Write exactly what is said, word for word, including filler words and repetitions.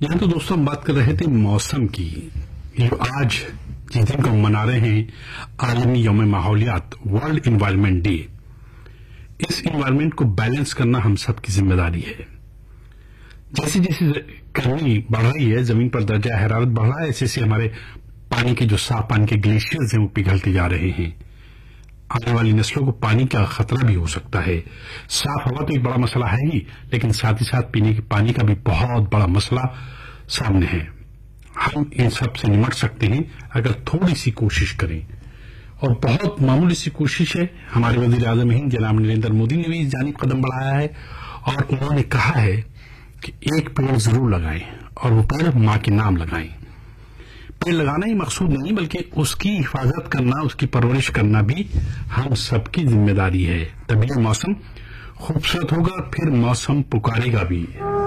یہاں تو دوستوں ہم بات کر رہے تھے موسم کی. یہ جو آج جس دن کو ہم منا رہے ہیں عالمی یوم ماحولیات، ورلڈ انوائرمنٹ ڈے، اس انوائرمنٹ کو بیلنس کرنا ہم سب کی ذمہ داری ہے. جیسے جیسے گرمی بڑھ رہی ہے، زمین پر درجہ حرارت بڑھ رہا ہے، ایسے ایسے ہمارے پانی کے جو صاف پانی کے گلیشیئرز ہیں وہ پگھلتے جا رہے ہیں. آنے والی نسلوں کو پانی کا خطرہ بھی ہو سکتا ہے. صاف ہوا تو ایک بڑا مسئلہ ہے ہی، لیکن ساتھ ہی ساتھ پینے کے پانی کا بھی بہت بڑا مسئلہ سامنے ہے. ہم ان سب سے نمٹ سکتے ہیں اگر تھوڑی سی کوشش کریں، اور بہت معمولی سی کوشش ہے. ہمارے وزیر اعظم ہند جناب نریندر مودی نے بھی اس جانب قدم بڑھایا ہے، اور انہوں نے کہا ہے کہ ایک پیڑ ضرور لگائیں، اور وہ پیڑ ماں کے نام لگائیں. پیڑ لگانا ہی مقصود نہیں، بلکہ اس کی حفاظت کرنا، اس کی پرورش کرنا بھی ہم سب کی ذمہ داری ہے. تبھی موسم خوبصورت ہوگا، پھر موسم پکارے گا بھی.